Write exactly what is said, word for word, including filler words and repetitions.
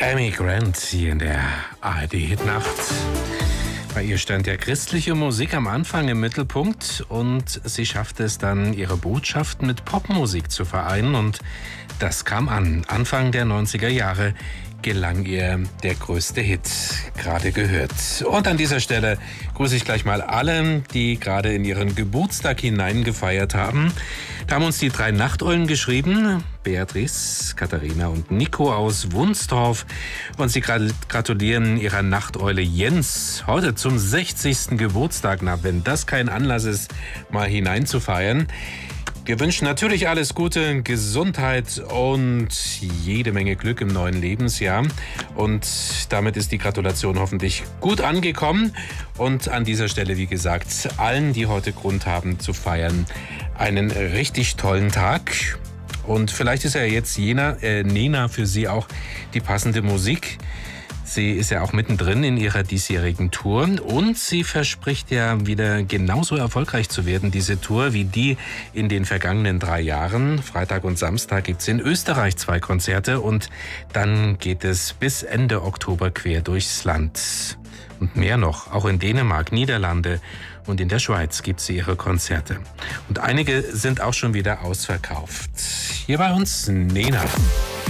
Amy Grant hier in der A R D-Hitnacht. Bei ihr stand ja christliche Musik am Anfang im Mittelpunkt und sie schaffte es dann, ihre Botschaften mit Popmusik zu vereinen und das kam an. Anfang der neunziger Jahre gelang ihr der größte Hit, gerade gehört. Und an dieser Stelle grüße ich gleich mal alle, die gerade in ihren Geburtstag hineingefeiert haben. Da haben uns die drei Nachteulen geschrieben, Beatrice, Katharina und Nico aus Wunstorf. Und sie gratulieren ihrer Nachteule Jens heute zum sechzigsten Geburtstag. Na, wenn das kein Anlass ist, mal hineinzufeiern. Wir wünschen natürlich alles Gute, Gesundheit und jede Menge Glück im neuen Lebensjahr. Und damit ist die Gratulation hoffentlich gut angekommen. Und an dieser Stelle, wie gesagt, allen, die heute Grund haben zu feiern, einen richtig tollen Tag. Und vielleicht ist ja jetzt Jena, äh, Nena für Sie auch die passende Musik. Sie ist ja auch mittendrin in ihrer diesjährigen Tour und sie verspricht ja wieder genauso erfolgreich zu werden, diese Tour, wie die in den vergangenen drei Jahren. Freitag und Samstag gibt es in Österreich zwei Konzerte und dann geht es bis Ende Oktober quer durchs Land. Und mehr noch, auch in Dänemark, Niederlande und in der Schweiz gibt sie ihre Konzerte. Und einige sind auch schon wieder ausverkauft. Hier bei uns Nena.